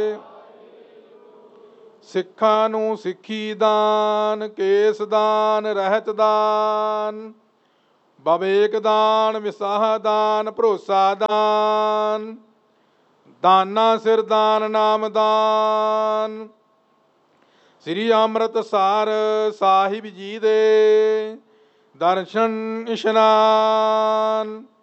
ਸਿੱਖਾਂ ਨੂੰ ਸਿੱਖੀ ਦਾਨ, ਕੇਸ ਦਾਨ, ਰਹਿਤ ਦਾਨ, ਵਿਵੇਕ ਦਾਨ, ਵਿਸਾਹ ਦਾਨ, ਭਰੋਸਾ ਦਾਨ, ਦਾਨਾ ਸਿਰ ਦਾਨ, ਨਾਮ ਦਾਨ। ਸ੍ਰੀ ਅੰਮ੍ਰਿਤਸਰ ਸਾਹਿਬ ਜੀ ਦੇ ਦਰਸ਼ਨ ਇਸ਼ਨਾਨ।